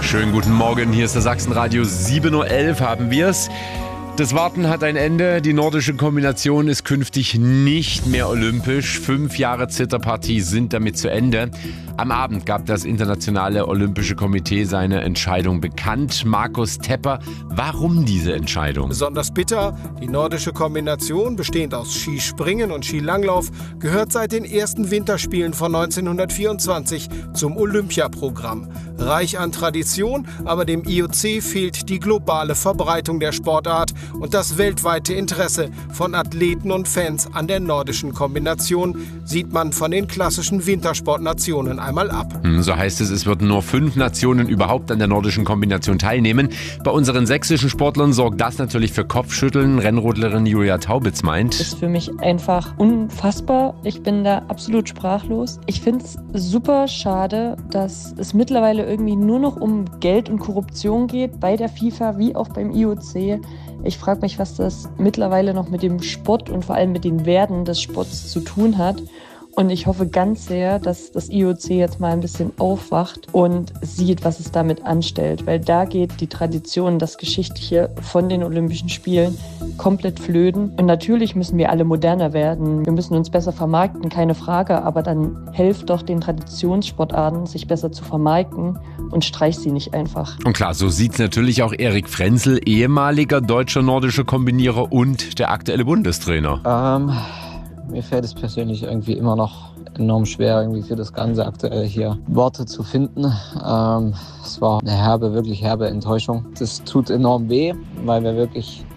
Schönen guten Morgen, hier ist der Sachsenradio 7.11 Uhr haben wir es. Das Warten hat ein Ende. Die nordische Kombination ist künftig nicht mehr olympisch. 5 Jahre Zitterpartie sind damit zu Ende. Am Abend gab das Internationale Olympische Komitee seine Entscheidung bekannt. Markus Tepper, warum diese Entscheidung? Besonders bitter, die nordische Kombination, bestehend aus Skispringen und Skilanglauf, gehört seit den ersten Winterspielen von 1924 zum Olympiaprogramm. Reich an Tradition, aber dem IOC fehlt die globale Verbreitung der Sportart und das weltweite Interesse von Athleten und Fans an der nordischen Kombination sieht man von den klassischen Wintersportnationen einmal ab. So heißt es, es würden nur 5 Nationen überhaupt an der nordischen Kombination teilnehmen. Bei unseren sächsischen Sportlern sorgt das natürlich für Kopfschütteln. Rennrodlerin Julia Taubitz meint: Das ist für mich einfach unfassbar. Ich bin da absolut sprachlos. Ich finde es super schade, dass es mittlerweile irgendwie nur noch um Geld und Korruption geht, bei der FIFA wie auch beim IOC. Ich frage mich, was das mittlerweile noch mit dem Sport und vor allem mit den Werten des Sports zu tun hat. Und ich hoffe ganz sehr, dass das IOC jetzt mal ein bisschen aufwacht und sieht, was es damit anstellt. Weil da geht die Tradition, das Geschichtliche von den Olympischen Spielen komplett flöten. Und natürlich müssen wir alle moderner werden. Wir müssen uns besser vermarkten, keine Frage. Aber dann helft doch den Traditionssportarten, sich besser zu vermarkten und streich sie nicht einfach. Und klar, so sieht's natürlich auch Erik Frenzel, ehemaliger deutscher nordischer Kombinierer und der aktuelle Bundestrainer. Mir fällt es persönlich irgendwie immer noch enorm schwer, irgendwie für das Ganze aktuell hier Worte zu finden. Es war eine wirklich herbe Enttäuschung. Das tut enorm weh, weil wir wirklich